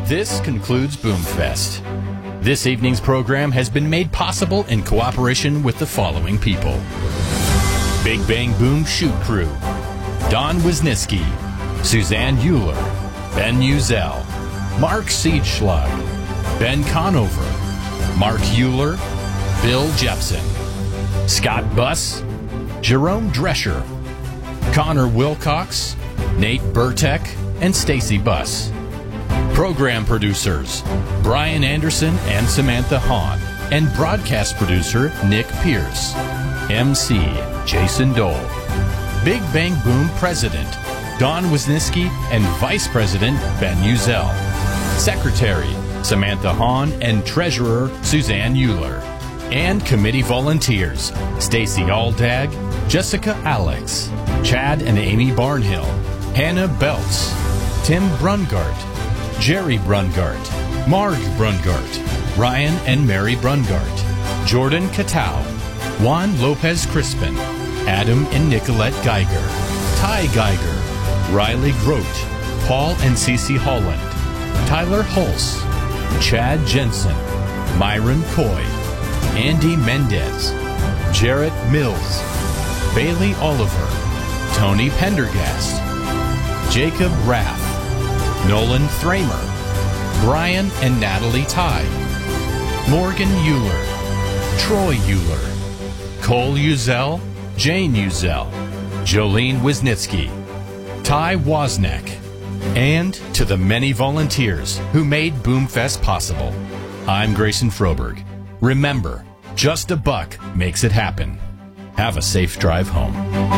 This concludes Boomfest. This evening's program has been made possible in cooperation with the following people. Big Bang Boom Shoot Crew, Don Wisniewski, Suzanne Euler, Ben Uzel, Mark Siedschlag, Ben Conover, Mark Euler, Bill Jepson, Scott Buss, Jerome Drescher, Connor Wilcox, Nate Burtek, and Stacy Buss. Program producers, Brian Anderson and Samantha Hahn, and broadcast producer, Nick Pierce. MC, Jason Dole. Big Bang Boom President, Don Wisniewski, and Vice President, Ben Uzel. Secretary, Samantha Hahn, and Treasurer, Suzanne Euler. And committee volunteers, Stacy Aldag, Jessica Alex, Chad and Amy Barnhill, Hannah Belts, Tim Brungart, Jerry Brungart, Marg Brungart, Ryan and Mary Brungart, Jordan Katau, Juan Lopez Crispin, Adam and Nicolette Geiger, Ty Geiger, Riley Grote, Paul and Cece Holland, Tyler Hulse, Chad Jensen, Myron Coy, Andy Mendez, Jarrett Mills, Bailey Oliver, Tony Pendergast, Jacob Raff, Nolan Thramer, Brian and Natalie Ty, Morgan Euler, Troy Euler, Cole Uzel, Jane Uzel, Jolene Wisniewski, Ty Wozniak, and to the many volunteers who made Boomfest possible. I'm Grayson Froberg. Remember, just a buck makes it happen. Have a safe drive home.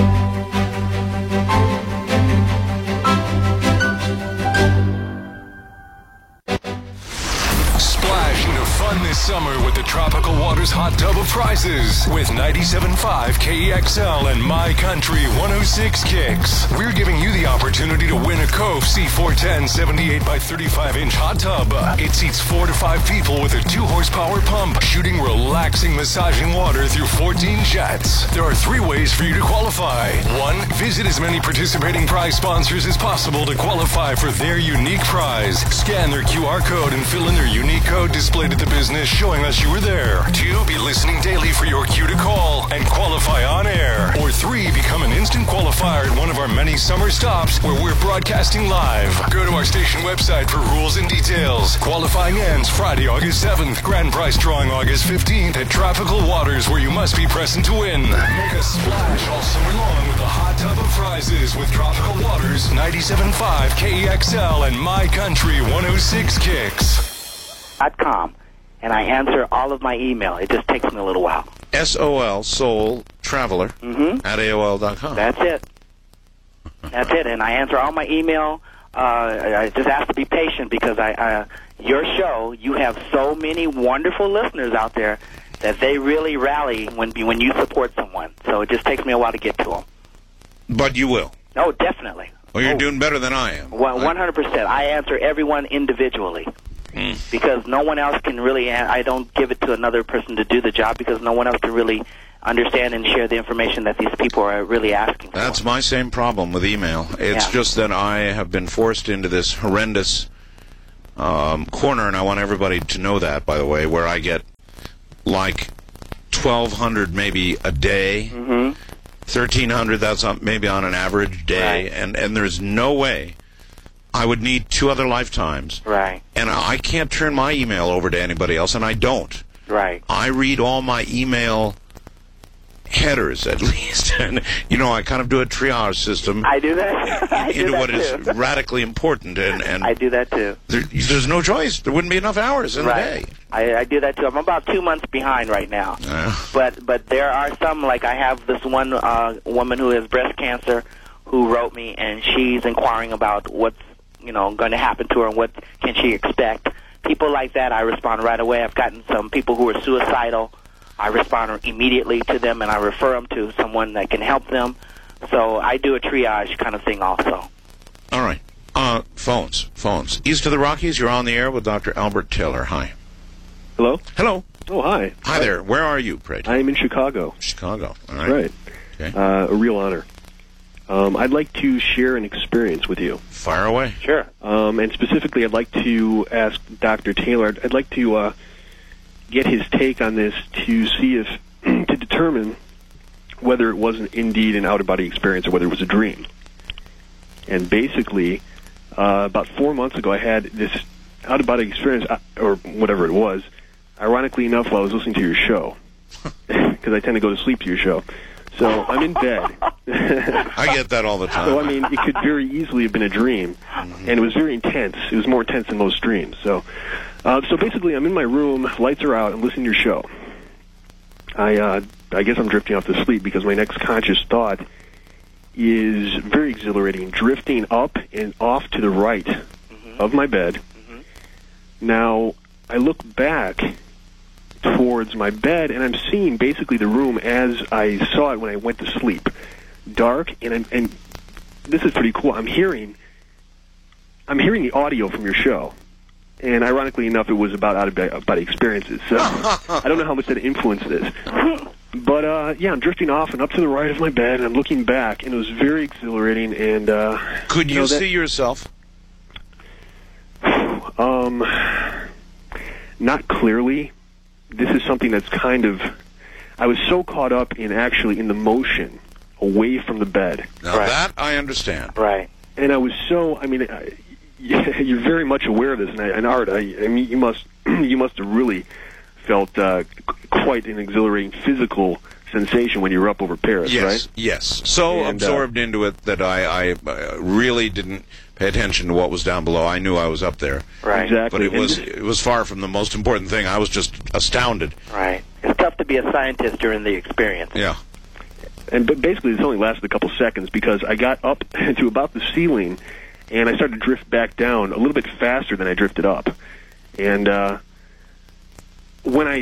This summer with the Tropical Waters Hot Tub of Prizes with 97.5 KEXL and My Country 106 Kicks. We're giving you the opportunity to win a Cove C410 78 by 35 inch hot tub. It seats 4 to 5 people with a 2 horsepower pump, shooting relaxing massaging water through 14 jets. There are 3 ways for you to qualify. 1, visit as many participating prize sponsors as possible to qualify for their unique prize. Scan their QR code and fill in their unique code displayed at the business showing us you were there. 2, be listening daily for your cue to call and qualify on air. Or 3, become an instant qualifier at one of our many summer stops where we're broadcasting live. Go to our station website for rules and details. Qualifying ends Friday, August 7th. Grand prize drawing August 15th at Tropical Waters, where you must be present to win. Make a splash all summer long with a hot tub of prizes with Tropical Waters, 97.5 KEXL and My Country 106 Kicks. .com. And I answer all of my email. It just takes me a little while. SOL, Soul Traveler, at AOL.com. That's it. That's it. And I answer all my email. I just ask to be patient because your show, you have so many wonderful listeners out there that they really rally when you support someone. So it just takes me a while to get to them. But you will. Oh, definitely. Well, you're doing better than I am. 100%. I answer everyone individually. Because no one else can really, I don't give it to another person to do the job because no one else can really understand and share the information that these people are really asking for. That's my same problem with email. It's just that I have been forced into this horrendous corner, and I want everybody to know that, by the way, where I get like 1,200 maybe a day, 1,300, that's maybe on an average day, and there's no way I would need 2 other lifetimes. Right. And I can't turn my email over to anybody else, and I don't. Right. I read all my email headers, at least. And, I kind of do a triage system. I do that. into what is radically important. And I do that, too. There's no choice. There wouldn't be enough hours in the day. I do that, too. I'm about 2 months behind right now. But there are some, like I have this one woman who has breast cancer who wrote me, and she's inquiring about what's going to happen to her and what can she expect. People like that, I respond right away. I've gotten some people who are suicidal. I respond immediately to them, and I refer them to someone that can help them. So I do a triage kind of thing also. All right. Phones. East of the Rockies, you're on the air with Dr. Albert Taylor. Hi. Hello? Hello. Oh, hi. Hi there. Where are you, pray? I am in Chicago. Chicago. All right. Right. Okay. A real honor. I'd like to share an experience with you. Fire away. Sure. And specifically, I'd like to ask Dr. Taylor, I'd like to get his take on this to see if, to determine whether it wasn't indeed an out-of-body experience or whether it was a dream. And basically, about 4 months ago, I had this out-of-body experience, or whatever it was, ironically enough, while I was listening to your show, because I tend to go to sleep to your show. So I'm in bed. I get that all the time. So, I mean, it could very easily have been a dream, and it was very intense. It was more intense than most dreams. So basically, I'm in my room, lights are out, I'm listening to your show. I guess I'm drifting off to sleep because my next conscious thought is very exhilarating, drifting up and off to the right of my bed. Now, I look back towards my bed, and I'm seeing basically the room as I saw it when I went to sleep. Dark, and this is pretty cool. I'm hearing the audio from your show. And ironically enough, it was about out-of-body experiences. So I don't know how much that influenced this. But, yeah, I'm drifting off and up to the right of my bed, and I'm looking back, and it was very exhilarating. And could you see yourself? Not clearly. This is something that's kind of... I was so caught up in actually in the motion away from the bed. Now that I understand. Right. And I was so... I mean... You're very much aware of this, and Art, I mean, you must have really felt quite an exhilarating physical sensation when you were up over Paris, right? Yes. So absorbed into it that I really didn't pay attention to what was down below. I knew I was up there, right? Exactly. But it was far from the most important thing. I was just astounded. Right. It's tough to be a scientist during the experience. Yeah. But basically, this only lasted a couple seconds because I got up to about the ceiling. And I started to drift back down a little bit faster than I drifted up. And when I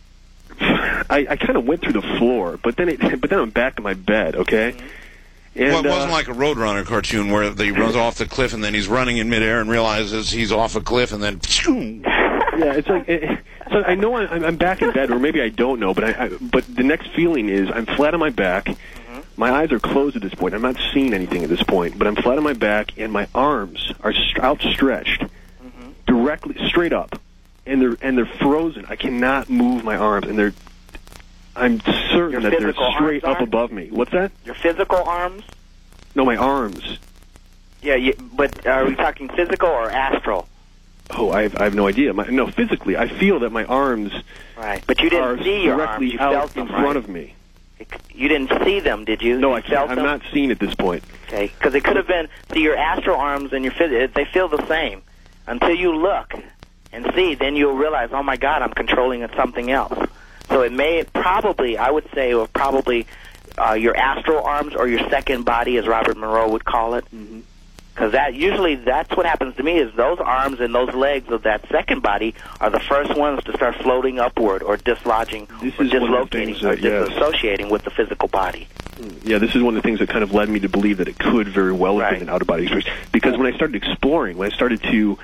kind of went through the floor, but then I'm back in my bed, okay? And, well, it wasn't like a Roadrunner cartoon where he runs off the cliff and then he's running in midair and realizes he's off a cliff and then... Yeah, it's like... so I know I'm back in bed, or maybe I don't know, but the next feeling is I'm flat on my back. My eyes are closed at this point. I'm not seeing anything at this point, but I'm flat on my back, and my arms are outstretched, directly straight up, and they're frozen. I cannot move my arms, and I'm certain that they're straight up above me. What's that? Your physical arms? No, my arms. Yeah, but are we talking physical or astral? Oh, I have no idea. No, physically, I feel that my arms. Right, but you didn't see your arms. You out felt them, in front of me. You didn't see them, did you? No, I'm not seeing at this point. Okay, because it could have been, see, your astral arms and your they feel the same. Until you look and see, then you'll realize, oh my God, I'm controlling something else. So it may probably, I would say, or probably your astral arms or your second body, as Robert Monroe would call it. Because that's what happens to me, is those arms and those legs of that second body are the first ones to start floating upward or dislodging or dislocating or disassociating with the physical body. Yeah, this is one of the things that kind of led me to believe that it could very well have been an out-of-body experience. Because when I started exploring, when I started to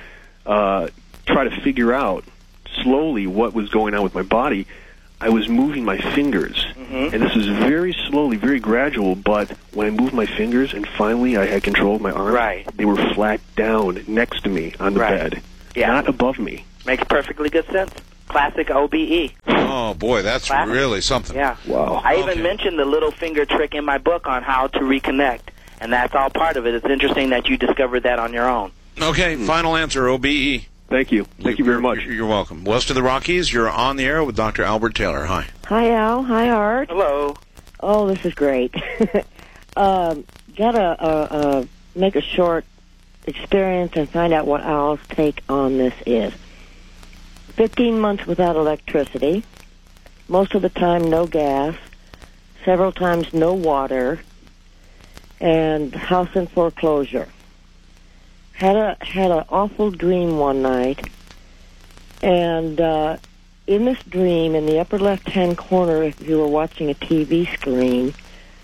try to figure out slowly what was going on with my body, I was moving my fingers. And this is very slowly, very gradual, but when I moved my fingers and finally I had control of my arms, they were flat down next to me on the bed, not above me. Makes perfectly good sense. Classic OBE. Oh, boy, that's really something. Yeah. Wow. I even mentioned the little finger trick in my book on how to reconnect, and that's all part of it. It's interesting that you discovered that on your own. Okay, final answer, OBE. Thank you. Thank you very much. You're welcome. West of the Rockies, you're on the air with Dr. Albert Taylor. Hi. Hi, Al. Hi, Art. Hello. Oh, this is great. Gotta make a short experience and find out what Al's take on this is. 15 months without electricity. Most of the time, no gas. Several times, no water. And house in foreclosure. Had an awful dream one night, and in this dream, in the upper left-hand corner, if you were watching a TV screen,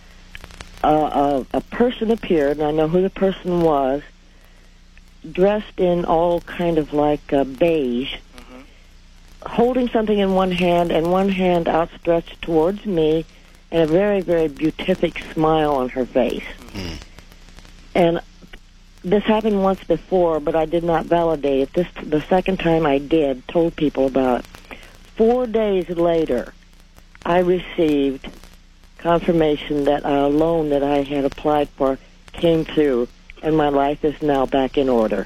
a person appeared, and I know who the person was, dressed in all kind of like beige, holding something in one hand and one hand outstretched towards me, and a very, very beatific smile on her face. And this happened once before, but I did not validate it. The second time I did, told people about it. 4 days later, I received confirmation that a loan that I had applied for came through, and my life is now back in order.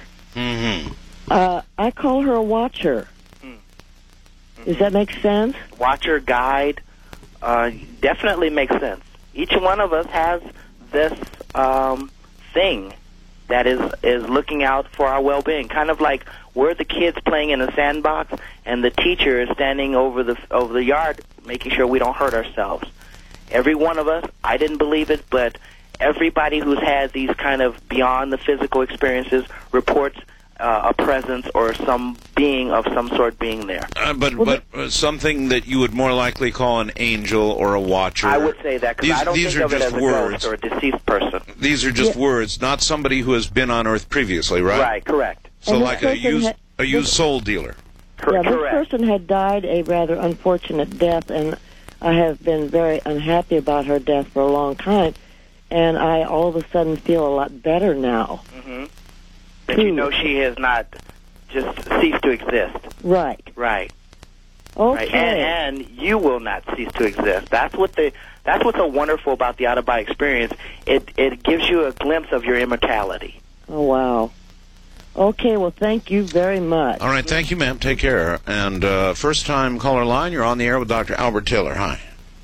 I call her a watcher. Does that make sense? Watcher, guide, definitely makes sense. Each one of us has this thing that is looking out for our well-being. Kind of like we're the kids playing in a sandbox, and the teacher is standing over the yard, making sure we don't hurt ourselves. Every one of us, I didn't believe it, but everybody who's had these kind of beyond the physical experiences reports a presence or some being of some sort being there. But something that you would more likely call an angel or a watcher. I would say that, because I don't think of it as a ghost or a deceased person. These are just words, not somebody who has been on Earth previously, right? Right, correct. So like a used soul dealer. Yeah, this person had died a rather unfortunate death, and I have been very unhappy about her death for a long time, and I all of a sudden feel a lot better now. That you know she has not just ceased to exist. Right. Right. Okay. Right. And you will not cease to exist. That's what's so wonderful about the out-of-body experience. It gives you a glimpse of your immortality. Oh, wow. Okay, well, thank you very much. All right, thank you, ma'am. Take care. And first-time caller line, you're on the air with Dr. Albert Taylor. Hi.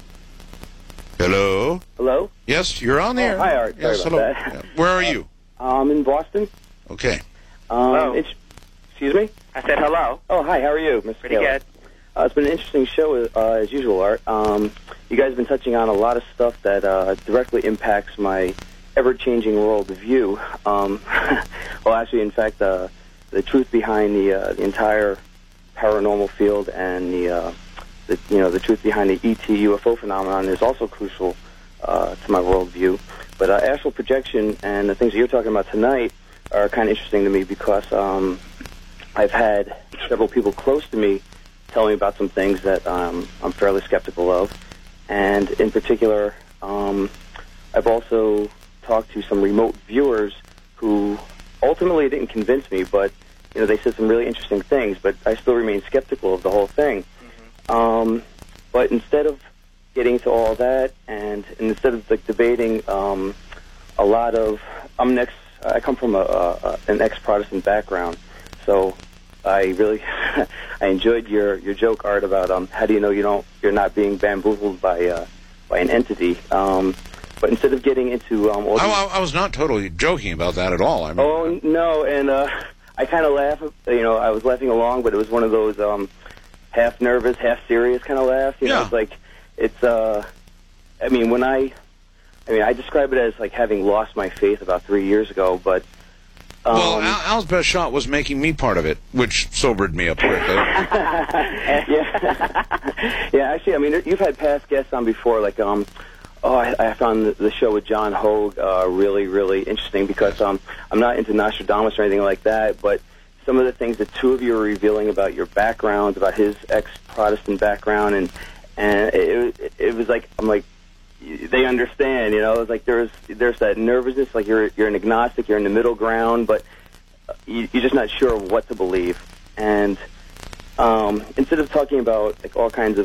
Hello? Hello? Yes, you're on the air. Hi, Art. Yes, Sorry about hello. that. Where are you? I'm in Boston. Okay. Hello. Excuse me? I said hello. Oh, hi. How are you, Mr. Pretty Taylor? good. It's been an interesting show, as usual, Art. You guys have been touching on a lot of stuff that directly impacts my ever-changing worldview. Well, actually, in fact, the truth behind the entire paranormal field and the truth behind the ET UFO phenomenon is also crucial to my worldview. But astral projection and the things that you're talking about tonight are kind of interesting to me because I've had several people close to me tell me about some things that I'm fairly skeptical of. And in particular, I've also talked to some remote viewers who ultimately didn't convince me, but they said some really interesting things, but I still remain skeptical of the whole thing. But instead of getting to all that, and instead of debating a lot of, I come from an ex-Protestant background, so I really I enjoyed your joke, Art, about how do you know you're not being bamboozled by an entity. But instead of getting into all these, I was not totally joking about that at all. Oh no, and I kind of laugh. I was laughing along, but it was one of those half nervous, half serious kind of laughs. It's like I describe it as like having lost my faith about 3 years ago, but well, Al's best shot was making me part of it, which sobered me up quickly. Yeah, actually, you've had past guests on before, like I found the show with John Hogue really, really interesting because I'm not into Nostradamus or anything like that, but some of the things the two of you are revealing about your backgrounds, about his ex-Protestant background, and it was like, I'm like, they understand, it's like there's that nervousness, like you're an agnostic, you're in the middle ground, but you're just not sure of what to believe. And instead of talking about like all kinds of